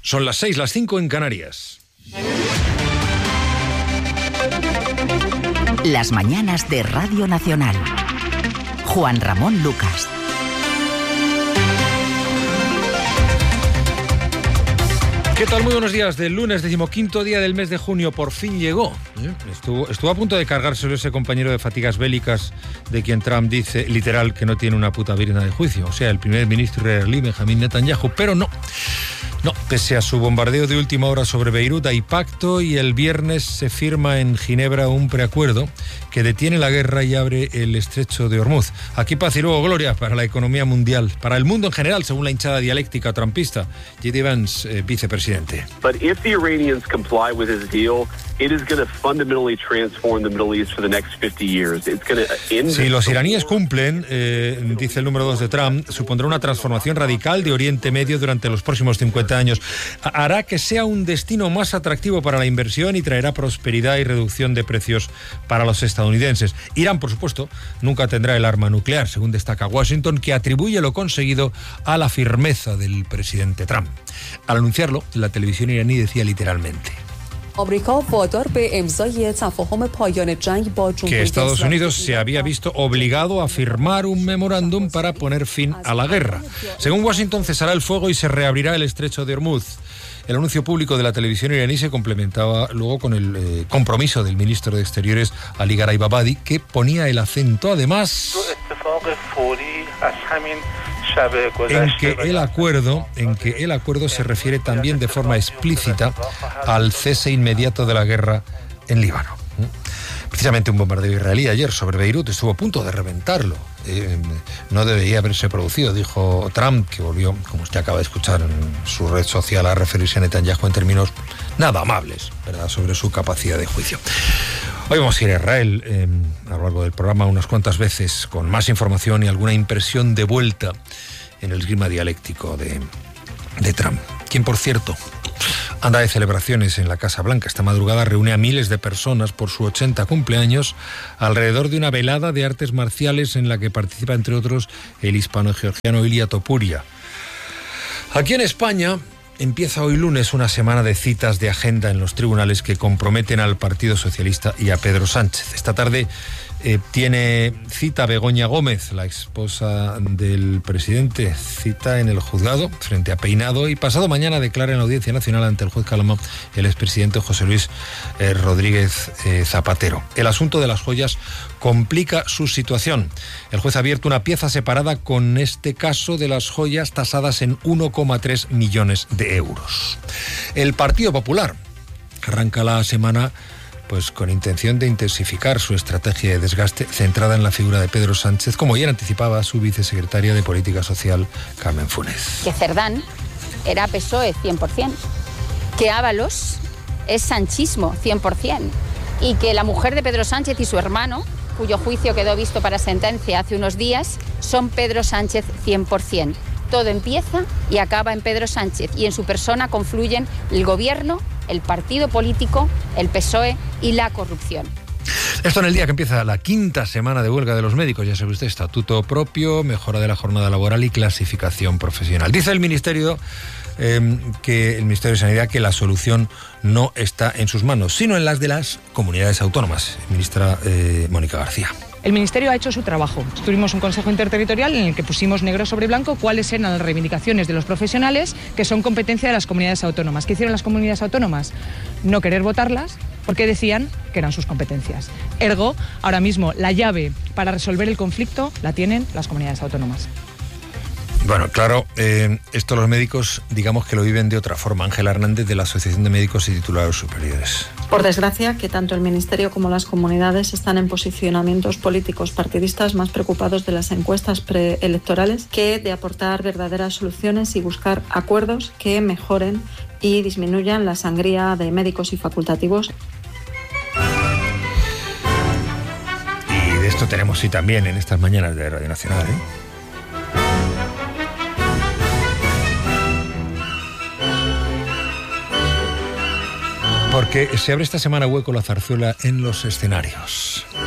Son las 6, las 5 en Canarias. Las mañanas de Radio Nacional. Juan Ramón Lucas. ¿Qué tal? Muy buenos días. Del lunes, 15º día del mes de junio, por fin llegó. Estuvo a punto de cargárselo ese compañero de fatigas bélicas de quien Trump dice, literal, que no tiene una puta virna de juicio. O sea, el primer ministro israelí, Benjamín Netanyahu. Pero no, pese a su bombardeo de última hora sobre Beirut, hay pacto y el viernes se firma en Ginebra un preacuerdo que detiene la guerra y abre el estrecho de Hormuz. Aquí paz y luego gloria para la economía mundial, para el mundo en general, según la hinchada dialéctica trumpista. J.D. Vance, vicepresidente. But if the Iranians comply with his deal, it is going to fundamentally transform the Middle East for the next 50 years. It's going to end. Si los iraníes cumplen, dice el número 2 de Trump, supondrá una transformación radical de Oriente Medio durante los próximos 50 años. Hará que sea un destino más atractivo para la inversión y traerá prosperidad y reducción de precios para los estadounidenses. Irán, por supuesto, nunca tendrá el arma nuclear, según destaca Washington, que atribuye lo conseguido a la firmeza del presidente Trump. Al anunciarlo, la televisión iraní decía literalmente que Estados Unidos se había visto obligado a firmar un memorándum para poner fin a la guerra. Según Washington, cesará el fuego y se reabrirá el estrecho de Hormuz. El anuncio público de la televisión iraní se complementaba luego con el compromiso del ministro de Exteriores, Ali Gharibabadi, que ponía el acento, además, en que el acuerdo se refiere también de forma explícita al cese inmediato de la guerra en Líbano. Precisamente un bombardeo israelí ayer sobre Beirut estuvo a punto de reventarlo. No debería haberse producido, dijo Trump, que volvió, como usted acaba de escuchar en su red social, a referirse a Netanyahu en términos nada amables, ¿verdad?, sobre su capacidad de juicio. Hoy vamos a ir a Israel a lo largo del programa unas cuantas veces con más información y alguna impresión de vuelta en el esgrima dialéctico de Trump, quien, por cierto, anda de celebraciones en la Casa Blanca. Esta madrugada reúne a miles de personas por su 80 cumpleaños alrededor de una velada de artes marciales en la que participa, entre otros, el hispano-georgiano Ilia Topuria. Aquí en España empieza hoy lunes una semana de citas de agenda en los tribunales que comprometen al Partido Socialista y a Pedro Sánchez. Esta tarde tiene cita Begoña Gómez, la esposa del presidente, cita en el juzgado frente a Peinado, y pasado mañana declara en la Audiencia Nacional ante el juez Calama el expresidente José Luis Rodríguez Zapatero. El asunto de las joyas complica su situación. El juez ha abierto una pieza separada con este caso de las joyas tasadas en 1,3 millones de euros. El Partido Popular arranca la semana con intención de intensificar su estrategia de desgaste centrada en la figura de Pedro Sánchez, como ayer anticipaba su vicesecretaria de Política Social, Carmen Funes. Que Cerdán era PSOE 100%, que Ábalos es sanchismo 100%, y que la mujer de Pedro Sánchez y su hermano, cuyo juicio quedó visto para sentencia hace unos días, son Pedro Sánchez 100%. Todo empieza y acaba en Pedro Sánchez, y en su persona confluyen el gobierno, el partido político, el PSOE y la corrupción. Esto en el día que empieza la 5ª semana de huelga de los médicos, ya sabe usted, estatuto propio, mejora de la jornada laboral y clasificación profesional. Dice el Ministerio de Sanidad que la solución no está en sus manos, sino en las de las comunidades autónomas. Ministra Mónica García. El Ministerio ha hecho su trabajo. Tuvimos un consejo interterritorial en el que pusimos negro sobre blanco cuáles eran las reivindicaciones de los profesionales que son competencia de las comunidades autónomas. ¿Qué hicieron las comunidades autónomas? No querer votarlas porque decían que eran sus competencias. Ergo, ahora mismo la llave para resolver el conflicto la tienen las comunidades autónomas. Bueno, claro, esto los médicos, digamos que lo viven de otra forma. Ángela Hernández, de la Asociación de Médicos y Titulados Superiores. Por desgracia, que tanto el Ministerio como las comunidades están en posicionamientos políticos partidistas más preocupados de las encuestas preelectorales que de aportar verdaderas soluciones y buscar acuerdos que mejoren y disminuyan la sangría de médicos y facultativos. Y de esto tenemos sí también en estas mañanas de Radio Nacional, Porque se abre esta semana hueco la zarzuela en los escenarios.